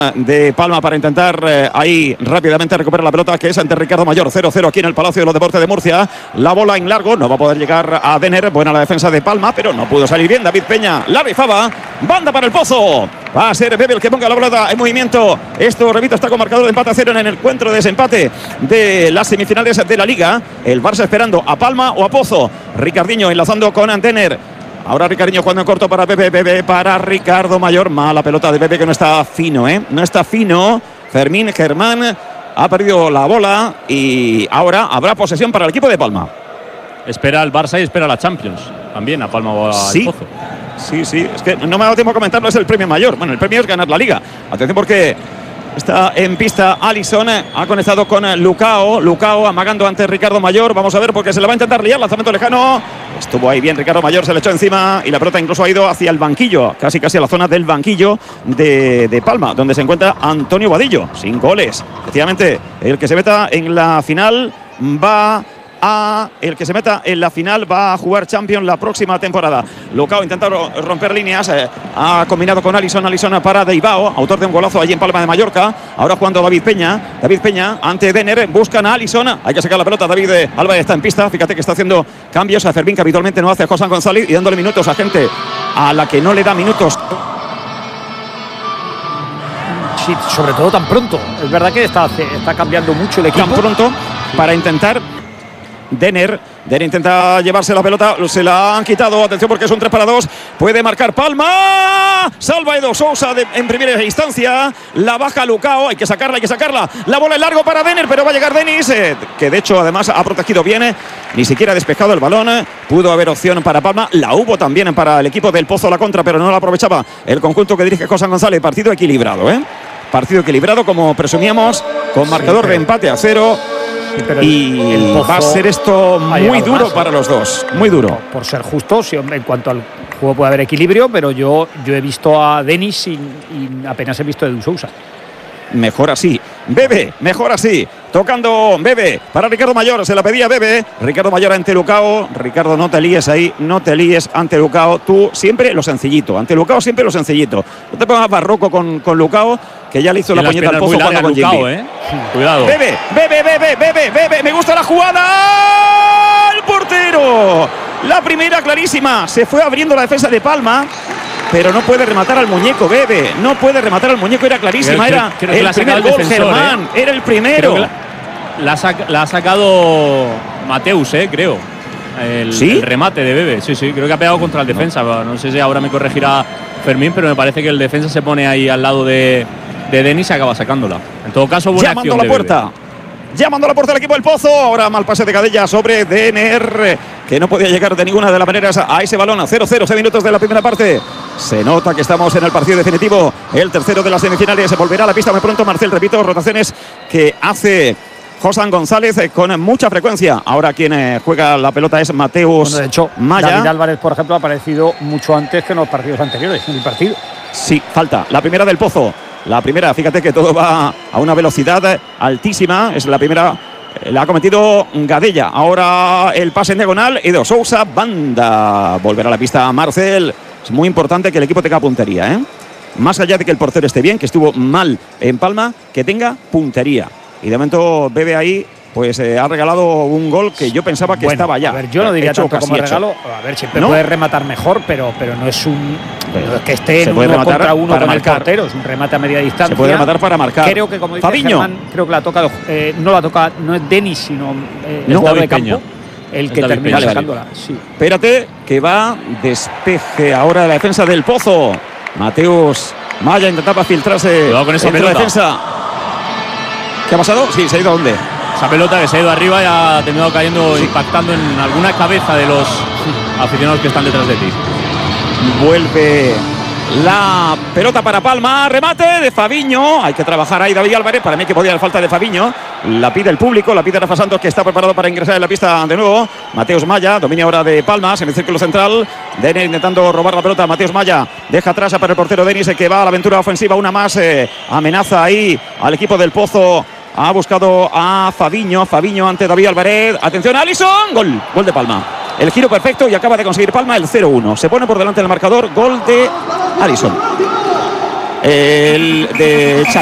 de Palma para intentar ahí rápidamente recuperar la pelota, que es ante Ricardo Mayor. 0-0 aquí en el Palacio de los Deportes de Murcia. La bola en largo, no va a poder llegar a Denner. Buena la defensa de Palma, pero no pudo salir bien. David Peña la rifaba. Banda para el Pozo. Va a ser Bebe el que ponga la pelota en movimiento. Esto, repito, está con marcador de empate a 0 en el encuentro de desempate de las semifinales de la Liga. El Barça esperando a Palma o a Pozo. Ricardinho enlazando con Denner. Ahora Ricardinho jugando en corto para Bebe para Ricardo Mayor. Mala pelota de Bebe, que no está fino, no está fino. Fermín Germán ha perdido la bola y ahora habrá posesión para el equipo de Palma. Espera al Barça y espera a la Champions también, a Palma o al Pozo. Sí, es que no me ha dado tiempo a comentarlo, es el premio mayor. Bueno, el premio es ganar la Liga. Atención porque está en pista Alisson, ha conectado con Lucao amagando ante Ricardo Mayor. Vamos a ver porque se le va a intentar liar, lanzamiento lejano. Estuvo ahí bien Ricardo Mayor, se le echó encima y la pelota incluso ha ido hacia el banquillo, casi a la zona del banquillo de Palma, donde se encuentra Antonio Vadillo, sin goles. Efectivamente, el que se meta en la final va a jugar Champions la próxima temporada. Lucao intenta romper líneas, ha combinado con Alisson para Deibao, autor de un golazo allí en Palma de Mallorca. Ahora jugando David Peña ante Denner, buscan a Alisson, hay que sacar la pelota. David Álvarez está en pista, fíjate que está haciendo cambios a Fermín, que habitualmente no hace José González, y dándole minutos a gente a la que no le da minutos. Sí, sobre todo tan pronto. Es verdad que está cambiando mucho el equipo. Tan pronto para intentar. Denner intenta llevarse la pelota, se la han quitado, atención porque es un 3-2, puede marcar Palma, salva Edo Sousa en primera instancia, la baja Lucao, hay que sacarla, la bola en largo para Denner, pero va a llegar Denis, que de hecho además ha protegido bien, ni siquiera ha despejado el balón, pudo haber opción para Palma, la hubo también para el equipo del Pozo la contra, pero no la aprovechaba el conjunto que dirige José González. Partido equilibrado, partido equilibrado como presumíamos, con marcador de empate a 0. Y va a ser esto muy duro para los dos, muy duro. Por ser justos, en cuanto al juego puede haber equilibrio, pero yo he visto a Denis y apenas he visto a Edu Sousa. Mejor así, Bebe, mejor así. Tocando Bebe para Ricardo Mayor, se la pedía Bebe. Ricardo Mayor ante Lucao. Ricardo, no te líes ahí, no te líes ante Lucao. Tú siempre lo sencillito, ante Lucao siempre lo sencillito. No te pongas barroco con Lucao, que ya le hizo la puñeta al Pozo jugando con Lucao, Cuidado. Bebe, me gusta la jugada. El portero. La primera clarísima. Se fue abriendo la defensa de Palma, pero no puede rematar al muñeco, Bebe. No puede rematar al muñeco, era clarísima. Era el primer gol, Germán. Era el primero. La ha sacado Mateus, creo. El remate de Bebe. Sí, creo que ha pegado contra el defensa. No sé si ahora me corregirá Fermín, pero me parece que el defensa se pone ahí al lado de Denis y acaba sacándola. En todo caso, buena acción de Bebe. Llamando a la puerta del equipo del Pozo. Ahora mal pase de Cadella sobre Denner, que no podía llegar de ninguna de las maneras a ese balón. A 0-0, 6 minutos de la primera parte. Se nota que estamos en el partido definitivo, el tercero de las semifinales. Se volverá a la pista muy pronto Marcel, repito, rotaciones que hace José González con mucha frecuencia. Ahora quien juega la pelota es Mateus. De hecho, Maya. David Álvarez, por ejemplo, ha aparecido mucho antes que en los partidos anteriores, en el partido. Sí, falta la primera del Pozo. La primera, fíjate que todo va a una velocidad altísima. Es la primera, la ha cometido Gadella. Ahora el pase en diagonal, Edo Sousa, banda. Volverá a la pista Marcel. Es muy importante que el equipo tenga puntería, Más allá de que el portero esté bien, que estuvo mal en Palma, que tenga puntería. Y de momento Bebe ahí, pues ha regalado un gol que yo pensaba que estaba ya. A ver, yo no diría tanto como regalo. A ver, siempre puede rematar mejor, pero no es que esté en uno contra uno con el portero. Es un remate a media distancia. Se puede rematar para marcar. Creo que, como dice Germán, creo que la toca, no es Denis, sino el jugador de campo, el que termina sacándola. Sí. Espérate, que va despeje ahora de la defensa del Pozo. Mateus Maya intentaba filtrarse con esa entre la defensa. ¿Qué ha pasado? Sí, ¿se ha ido a dónde? Esa pelota que se ha ido arriba y ha terminado cayendo, impactando en alguna cabeza de los aficionados que están detrás de ti. Vuelve la pelota para Palma, remate de Fabiño. Hay que trabajar ahí David Álvarez. Para mí que podía haber falta de Fabiño. La pide el público, la pide Rafa Santos, que está preparado para ingresar en la pista de nuevo. Mateus Maya, dominio ahora de Palma, en el círculo central. Denis intentando robar la pelota. Mateus Maya deja atrás para el portero Denis, que va a la aventura ofensiva. Una más, amenaza ahí al equipo del Pozo. Ha buscado a Fabiño ante David Álvarez. Atención, Alisson. Gol de Palma. El giro perfecto y acaba de conseguir Palma el 0-1. Se pone por delante del marcador. Gol de Alisson. el de